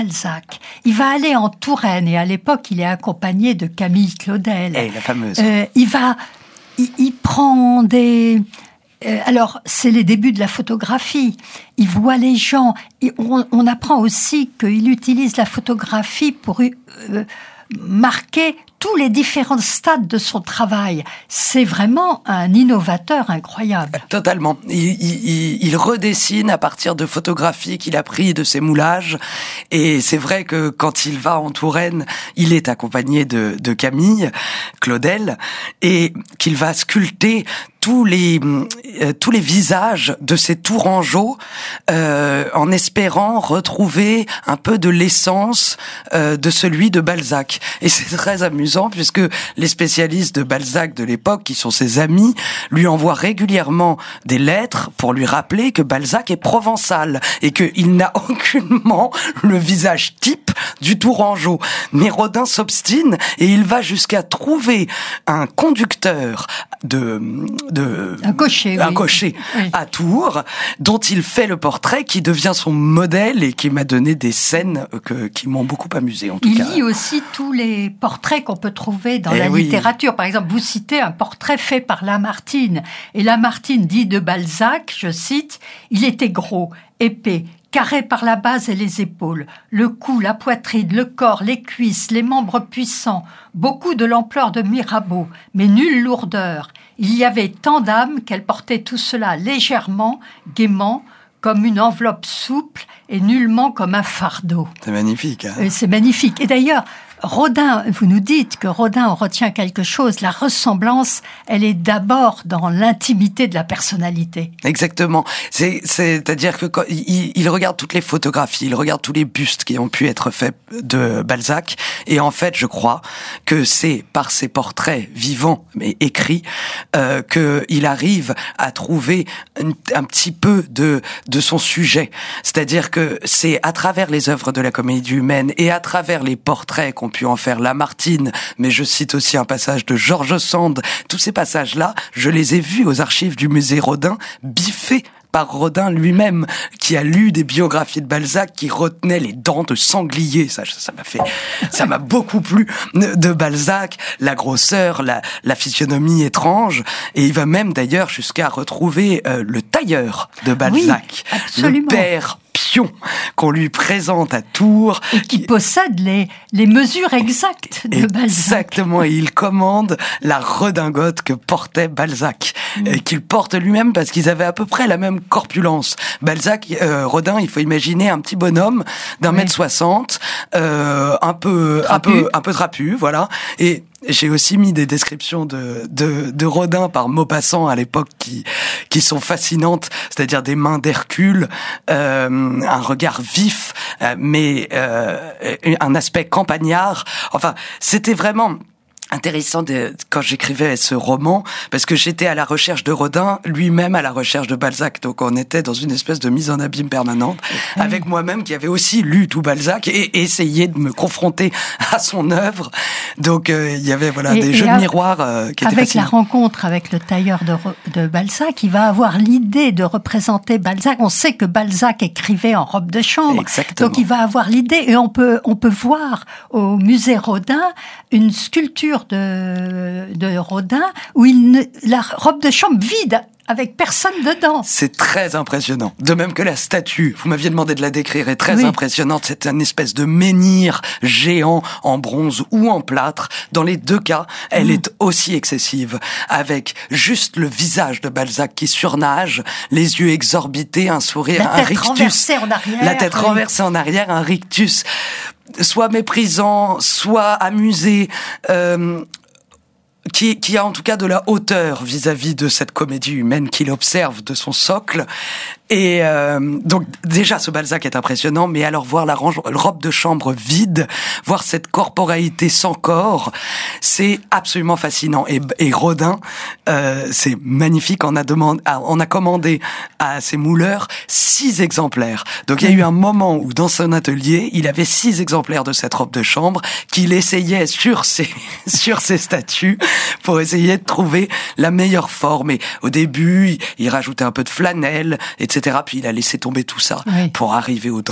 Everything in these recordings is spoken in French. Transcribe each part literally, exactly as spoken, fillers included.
Balzac. Il va aller en Touraine et à l'époque, il est accompagné de Camille Claudel. Et la fameuse. Euh, il va, il, il prend des... Euh, alors, c'est les débuts de la photographie. Il voit les gens. Et on, on apprend aussi qu'il utilise la photographie pour euh, marquer tous les différents stades de son travail. C'est vraiment un innovateur incroyable. Totalement. Il, il, il redessine à partir de photographies qu'il a prises de ses moulages. Et c'est vrai que quand il va en Touraine, il est accompagné de, de Camille Claudel et qu'il va sculpter tous les euh, tous les visages de ces Tourangeaux euh, en espérant retrouver un peu de l'essence euh, de celui de Balzac. Et c'est très amusant puisque les spécialistes de Balzac de l'époque, qui sont ses amis, lui envoient régulièrement des lettres pour lui rappeler que Balzac est provençal et qu'il n'a aucunement le visage type du Tourangeau. Mais Rodin s'obstine et il va jusqu'à trouver un conducteur de de un cocher, un oui. cocher oui. à Tours, dont il fait le portrait, qui devient son modèle et qui m'a donné des scènes que, qui m'ont beaucoup amusé en tout il cas. Il lit aussi tous les portraits qu'on peut trouver dans eh la oui. littérature. Par exemple, vous citez un portrait fait par Lamartine. Et Lamartine dit de Balzac, je cite, « Il était gros, épais, carré par la base et les épaules, le cou, la poitrine, le corps, les cuisses, les membres puissants, beaucoup de l'ampleur de Mirabeau, mais nulle lourdeur. Il y avait tant d'âme qu'elle portait tout cela légèrement, gaiement, comme une enveloppe souple et nullement comme un fardeau. » C'est magnifique. Hein ? C'est magnifique. Et d'ailleurs, Rodin, vous nous dites que Rodin en retient quelque chose. La ressemblance, elle est d'abord dans l'intimité de la personnalité. Exactement. C'est, c'est-à-dire que quand il, il regarde toutes les photographies, il regarde tous les bustes qui ont pu être faits de Balzac, et en fait, je crois que c'est par ses portraits vivants mais écrits euh, que il arrive à trouver un, un petit peu de de son sujet. C'est-à-dire que c'est à travers les œuvres de la comédie humaine et à travers les portraits qu'on pu en faire Lamartine, mais je cite aussi un passage de George Sand. Tous ces passages-là, je les ai vus aux archives du musée Rodin, biffés par Rodin lui-même, qui a lu des biographies de Balzac, qui retenait les dents de sanglier. Ça, ça m'a fait, ça m'a beaucoup plu de Balzac, la grosseur, la, la physionomie étrange, et il va même d'ailleurs jusqu'à retrouver euh, le tailleur de Balzac, oui, le père Pion, qu'on lui présente à Tours. Et qui possède les, les mesures exactes de Balzac. Exactement, et il commande la redingote que portait Balzac, mmh. et qu'il porte lui-même parce qu'ils avaient à peu près la même corpulence. Balzac, euh, Rodin, il faut imaginer un petit bonhomme d'un oui. mètre soixante, euh, un peu, trapu. un peu, un peu trapu, voilà, et j'ai aussi mis des descriptions de, de, de Rodin par Maupassant à l'époque qui, qui sont fascinantes, c'est-à-dire des mains d'Hercule, euh, un regard vif, euh, mais euh, un aspect campagnard. Enfin, c'était vraiment intéressant de, quand j'écrivais ce roman, parce que j'étais à la recherche de Rodin, lui-même à la recherche de Balzac. Donc on était dans une espèce de mise en abîme permanente, mmh. avec moi-même qui avait aussi lu tout Balzac et essayé de me confronter à son œuvre. Donc euh, il y avait voilà et, des et jeux à, de miroirs euh, qui étaient avec fascinants. La rencontre avec le tailleur de, de Balzac, il va avoir l'idée de représenter Balzac. On sait que Balzac écrivait en robe de chambre. Exactement. Donc il va avoir l'idée, et on peut, on peut voir au musée Rodin une sculpture de, de Rodin où il ne, la robe de chambre vide, avec personne dedans. C'est très impressionnant. De même que la statue, vous m'aviez demandé de la décrire, est très oui. impressionnante. C'est une espèce de menhir géant en bronze ou en plâtre. Dans les deux cas, elle mmh. est aussi excessive, avec juste le visage de Balzac qui surnage, les yeux exorbités, un sourire, la un rictus. renversée en arrière. La tête oui. renversée en arrière, un rictus, soit méprisant, soit amusé, euh, Qui, qui a en tout cas de la hauteur vis-à-vis de cette comédie humaine qu'il observe de son socle. Et euh, donc déjà ce Balzac est impressionnant, mais alors voir la range, robe de chambre vide, voir cette corporalité sans corps, c'est absolument fascinant. Et, et Rodin, euh, c'est magnifique. On a demandé, on a commandé à ses mouleurs six exemplaires. Donc il y a eu un moment où dans son atelier, il avait six exemplaires de cette robe de chambre qu'il essayait sur ses sur ses statues pour essayer de trouver la meilleure forme. Et au début, il, il rajoutait un peu de flanelle, et cetera. Puis il a laissé tomber tout ça oui. pour arriver au drap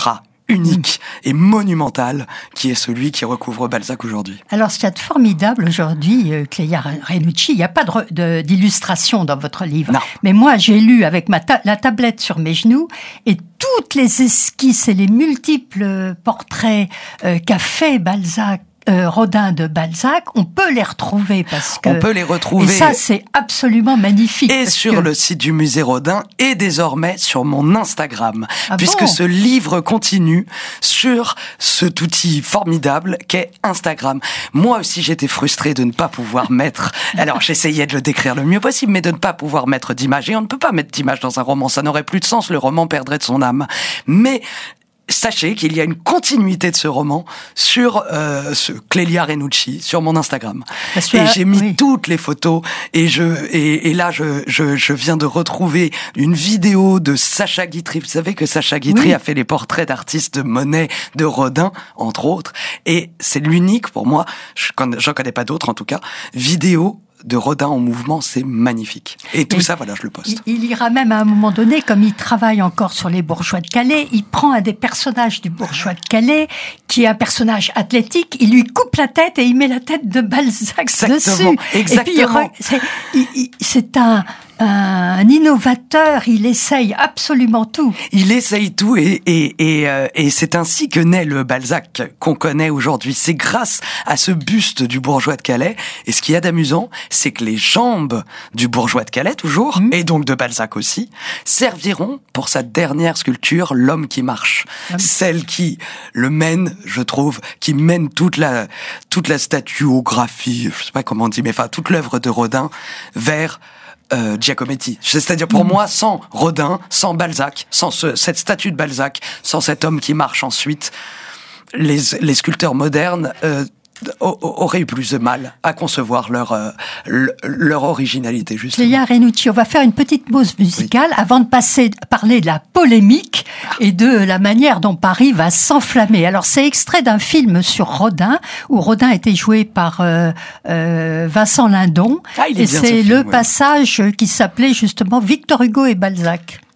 unique et monumental qui est celui qui recouvre Balzac aujourd'hui. Alors, ce qu'il y a de formidable aujourd'hui, euh, Clélia Renucci, il n'y a pas de, de, d'illustration dans votre livre. Non. Mais moi, j'ai lu avec ma ta- la tablette sur mes genoux et toutes les esquisses et les multiples portraits euh, qu'a fait Balzac, Euh, Rodin de Balzac, on peut les retrouver parce que... On peut les retrouver. Et ça, c'est absolument magnifique. Et sur que... le site du musée Rodin et désormais sur mon Instagram. Ah puisque bon ce livre continue sur cet outil formidable qu'est Instagram. Moi aussi, j'étais frustré de ne pas pouvoir mettre... Alors, j'essayais de le décrire le mieux possible, mais de ne pas pouvoir mettre d'images. Et on ne peut pas mettre d'images dans un roman. Ça n'aurait plus de sens. Le roman perdrait de son âme. Mais... sachez qu'il y a une continuité de ce roman sur euh, ce Clélia Renucci sur mon Instagram. Que, et j'ai mis oui. toutes les photos et je et, et là je, je je viens de retrouver une vidéo de Sacha Guitry. Vous savez que Sacha Guitry oui. a fait les portraits d'artistes de Monet, de Rodin entre autres, et c'est l'unique pour moi, je j'en connais pas d'autres en tout cas, vidéo de Rodin en mouvement, c'est magnifique. Et tout et ça, voilà, je le poste. Il, il ira même à un moment donné, comme il travaille encore sur les bourgeois de Calais, il prend un des personnages du bourgeois de Calais, qui est un personnage athlétique, il lui coupe la tête et il met la tête de Balzac Exactement. dessus. Exactement. Et puis, c'est, il, il, c'est un... un innovateur, il essaye absolument tout. Il essaye tout et et et, euh, et c'est ainsi que naît le Balzac qu'on connaît aujourd'hui. C'est grâce à ce buste du bourgeois de Calais. Et ce qu'il y a d'amusant, c'est que les jambes du bourgeois de Calais, toujours, mmh. et donc de Balzac aussi, serviront pour sa dernière sculpture, L'homme qui marche. Mmh. Celle qui le mène, je trouve, qui mène toute la toute la statuographie, je sais pas comment on dit, mais enfin toute l'œuvre de Rodin vers Euh, Giacometti. C'est-à-dire pour mmh. moi, sans Rodin, sans Balzac, sans ce, cette statue de Balzac, sans cet homme qui marche ensuite, les, les sculpteurs modernes euh, auraient eu plus de mal à concevoir leur euh, leur originalité, justement. Clélia Renucci, on va faire une petite pause musicale oui. avant de passer parler de la polémique et de la manière dont Paris va s'enflammer. Alors, c'est extrait d'un film sur Rodin, où Rodin était joué par euh, euh, Vincent Lindon, ah, il est et bien, c'est film, le ouais. passage qui s'appelait justement Victor Hugo et Balzac.